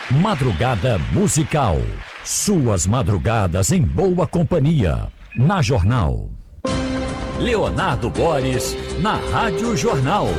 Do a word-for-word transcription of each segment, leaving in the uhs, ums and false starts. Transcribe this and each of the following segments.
Madrugada musical. Suas madrugadas em boa companhia. Na Jornal. Leonardo Boris, na Rádio Jornal.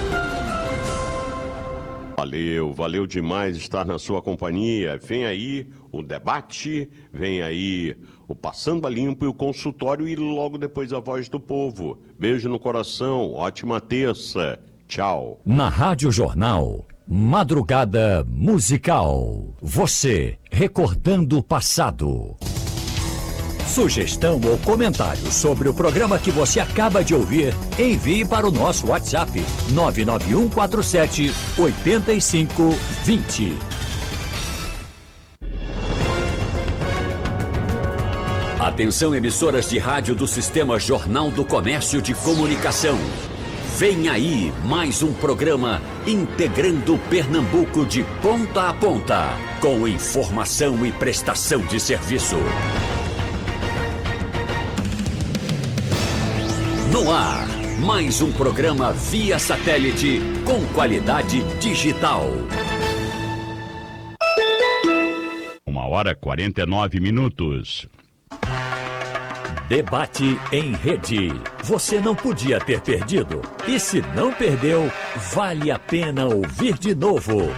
Valeu, valeu demais estar na sua companhia. Vem aí o debate, vem aí o Passando a Limpo e o consultório e logo depois a Voz do Povo. Beijo no coração, ótima terça. Tchau. Na Rádio Jornal, Madrugada Musical. Você recordando o passado. Sugestão ou comentário sobre o programa que você acaba de ouvir, envie para o nosso WhatsApp nove nove um quatro sete oito cinco dois zero. Atenção, emissoras de rádio do Sistema Jornal do Comércio de Comunicação. Vem aí mais um programa integrando Pernambuco de ponta a ponta, com informação e prestação de serviço. No ar, mais um programa via satélite com qualidade digital. Uma hora e quarenta e nove minutos. Debate em rede. Você não podia ter perdido. E se não perdeu, vale a pena ouvir de novo.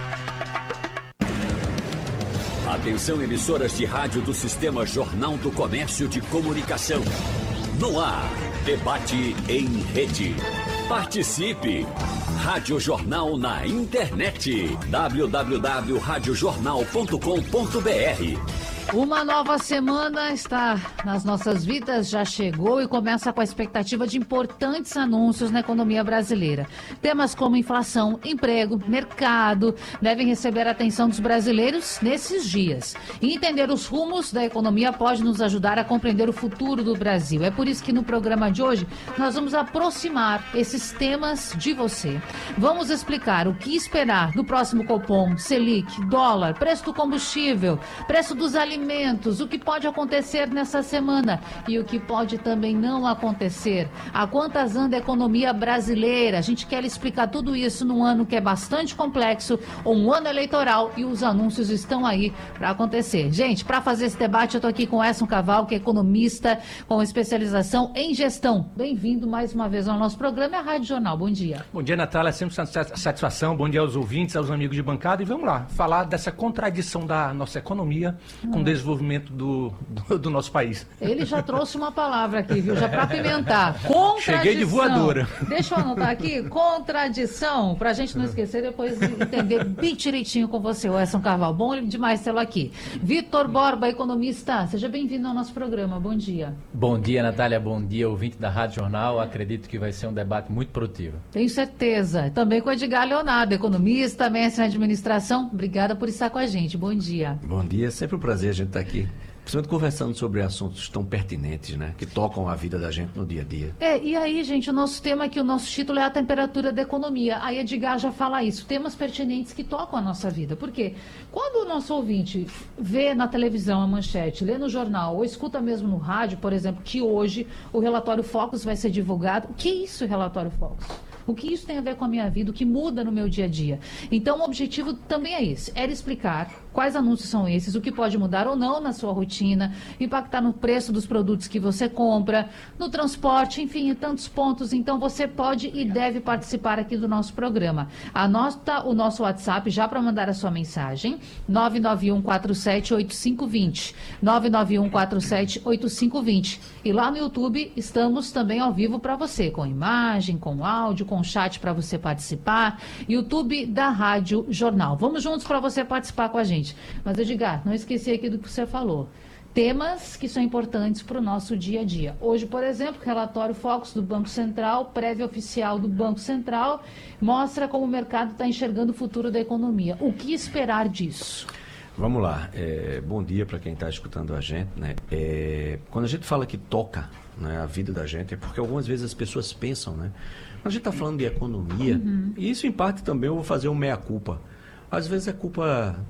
Atenção, emissoras de rádio do Sistema Jornal do Comércio de Comunicação. No ar, debate em rede. Participe! Rádio Jornal na internet. w w w ponto rádio jornal ponto com ponto b r. Uma nova semana está nas nossas vidas, já chegou e começa com a expectativa de importantes anúncios na economia brasileira. Temas como inflação, emprego, mercado devem receber a atenção dos brasileiros nesses dias. E entender os rumos da economia pode nos ajudar a compreender o futuro do Brasil. É por isso que no programa de hoje nós vamos aproximar esses temas de você. Vamos explicar o que esperar do próximo Copom, Selic, dólar, preço do combustível, preço dos alimentos, o que pode acontecer nessa semana e o que pode também não acontecer. A quantas anda a economia brasileira? A gente quer explicar tudo isso num ano que é bastante complexo, um ano eleitoral, e os anúncios estão aí para acontecer. Gente, para fazer esse debate, eu estou aqui com Edson Caval, que é economista com especialização em gestão. Bem-vindo mais uma vez ao nosso programa e à Rádio Jornal. Bom dia. Bom dia, Natália. É sempre uma satisfação. Bom dia aos ouvintes, aos amigos de bancada. E vamos lá, falar dessa contradição da nossa economia com o desenvolvimento do, do, do nosso país. Ele já trouxe uma palavra aqui, viu? Já para apimentar. Contradição. Cheguei de voadora. Deixa eu anotar aqui. Contradição, para a gente não esquecer, depois entender bem direitinho com você, o Edson Carvalho. Bom demais tê-lo aqui. Vitor Borba, economista, seja bem-vindo ao nosso programa. Bom dia. Bom dia, Natália. Bom dia, ouvinte da Rádio Jornal. Acredito que vai ser um debate muito produtivo. Tenho certeza. Também com o Edgar Leonardo, economista, mestre em administração. Obrigada por estar com a gente. Bom dia. Bom dia. É sempre um prazer a gente estar aqui, principalmente conversando sobre assuntos tão pertinentes, né, que tocam a vida da gente no dia a dia. É, e aí, gente, o nosso tema aqui, o nosso título é a temperatura da economia. Aí Edgar já fala isso, temas pertinentes que tocam a nossa vida. Por quê? Quando o nosso ouvinte vê na televisão a manchete, lê no jornal ou escuta mesmo no rádio, por exemplo, que hoje o relatório Focus vai ser divulgado, o que é isso, o relatório Focus? O que isso tem a ver com a minha vida, o que muda no meu dia a dia? Então, o objetivo também é esse, era explicar quais anúncios são esses, o que pode mudar ou não na sua rotina, impactar no preço dos produtos que você compra, no transporte, enfim, em tantos pontos. Então, você pode e deve participar aqui do nosso programa. Anota o nosso WhatsApp já para mandar a sua mensagem, nove nove um quatro sete oito cinco dois zero, nove nove um quatro sete oito cinco dois zero. E lá no YouTube estamos também ao vivo para você, com imagem, com áudio, com chat para você participar, YouTube da Rádio Jornal. Vamos juntos para você participar com a gente. Mas, Edgar, não esqueci aqui do que você falou. Temas que são importantes para o nosso dia a dia. Hoje, por exemplo, relatório Focus do Banco Central, prévia oficial do Banco Central, mostra como o mercado está enxergando o futuro da economia. O que esperar disso? Vamos lá. É, bom dia para quem está escutando a gente, né? É, quando a gente fala que toca, né, a vida da gente, é porque algumas vezes as pessoas pensam, né? Quando a gente está falando de economia, uhum. e isso em parte também eu vou fazer um meia-culpa. Às vezes é culpa